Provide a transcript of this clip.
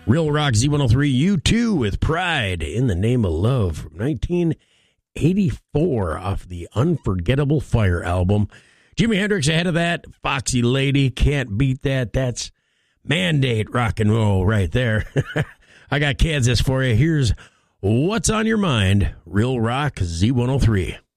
Real Rock Z103, You Too with Pride in the Name of Love from 1984 off the Unforgettable Fire album. Jimi Hendrix ahead of that. Foxy Lady, Can't Beat That. That's Mandate rock and roll right there. I got Kansas for you. Here's What's on Your Mind, Real Rock Z103.